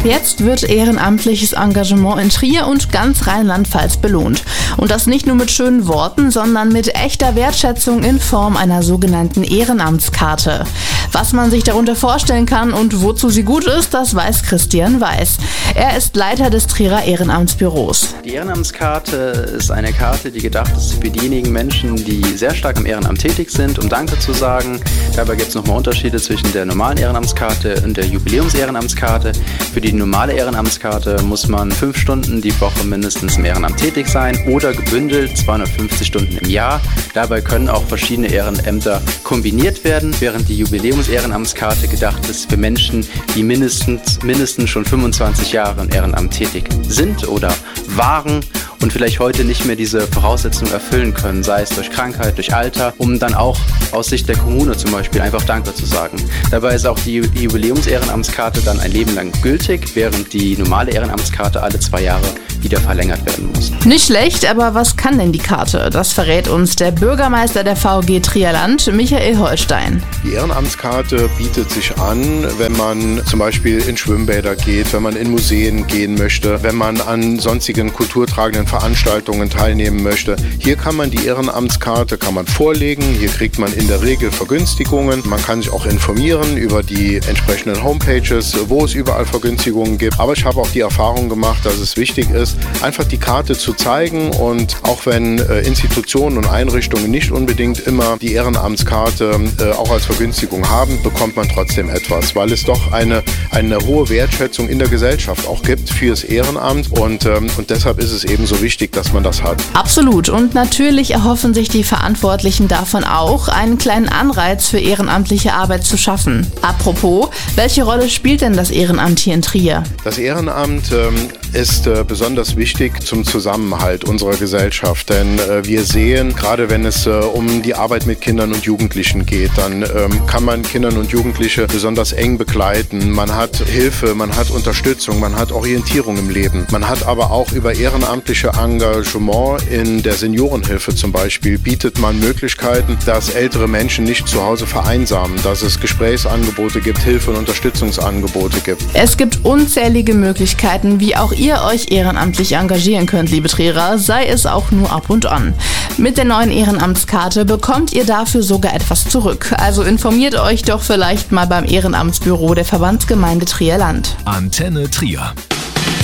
jetzt wird ehrenamtliches Engagement in Trier und ganz Rheinland-Pfalz belohnt. Und das nicht nur mit schönen Worten, sondern mit echter Wertschätzung in Form einer sogenannten Ehrenamtskarte. Was man sich darunter vorstellen kann und wozu sie gut ist, das weiß Christian Weiß. Er ist Leiter des Trierer Ehrenamtsbüros. Die Ehrenamtskarte ist eine Karte, die gedacht ist für diejenigen Menschen, die sehr stark im Ehrenamt tätig sind, um Danke zu sagen. Dabei gibt es nochmal Unterschiede zwischen der normalen Ehrenamtskarte und der Jubiläumsehrenamtskarte. Für die normale Ehrenamtskarte muss man 5 Stunden die Woche mindestens im Ehrenamt tätig sein oder gebündelt 250 Stunden im Jahr. Dabei können auch verschiedene Ehrenämter kombiniert werden, während die Jubiläumsehrenamtskarte gedacht ist für Menschen, die mindestens schon 25 Jahre im Ehrenamt tätig sind oder waren und vielleicht heute nicht mehr diese Voraussetzungen erfüllen können, sei es durch Krankheit, durch Alter, um dann auch aus Sicht der Kommune zum Beispiel einfach Danke zu sagen. Dabei ist auch die Jubiläumsehrenamtskarte dann ein Leben lang gültig, während die normale Ehrenamtskarte alle 2 Jahre wieder verlängert werden muss. Nicht schlecht, aber was kann denn die Karte? Das verrät uns der Bürgermeister der VG Trierland, Michael Holstein. Die Ehrenamtskarte bietet sich an, wenn man zum Beispiel in Schwimmbäder geht, wenn man in Museen gehen möchte, wenn man an sonstigen kulturtragenden Veranstaltungen teilnehmen möchte. Hier kann man die Ehrenamtskarte vorlegen. Hier kriegt man in der Regel Vergünstigungen. Man kann sich auch informieren über die entsprechenden Homepages, wo es überall Vergünstigungen gibt. Aber ich habe auch die Erfahrung gemacht, dass es wichtig ist, einfach die Karte zu zeigen, und auch wenn Institutionen und Einrichtungen nicht unbedingt immer die Ehrenamtskarte auch als Vergünstigung haben, bekommt man trotzdem etwas, weil es doch eine hohe Wertschätzung in der Gesellschaft auch gibt fürs Ehrenamt, und deshalb ist es eben so wichtig, dass man das hat. Absolut, und natürlich erhoffen sich die Verantwortlichen davon auch, einen kleinen Anreiz für ehrenamtliche Arbeit zu schaffen. Apropos, welche Rolle spielt denn das Ehrenamt hier in Trier? Das Ehrenamt ist besonders wichtig zum Zusammenhalt unserer Gesellschaft, denn wir sehen, gerade wenn es um die Arbeit mit Kindern und Jugendlichen geht, dann kann man Kindern und Jugendliche besonders eng begleiten. Man hat Hilfe, man hat Unterstützung, man hat Orientierung im Leben. Man hat aber auch über ehrenamtliche Engagement in der Seniorenhilfe zum Beispiel, bietet man Möglichkeiten, dass ältere Menschen nicht zu Hause vereinsamen, dass es Gesprächsangebote gibt, Hilfe- und Unterstützungsangebote gibt. Es gibt unzählige Möglichkeiten, wie auch ihr euch ehrenamtlich engagieren könnt, liebe Trierer, sei es auch nur ab und an. Mit der neuen Ehrenamtskarte bekommt ihr dafür sogar etwas zurück. Also informiert euch doch vielleicht mal beim Ehrenamtsbüro der Verbandsgemeinde Trierland. Antenne Trier.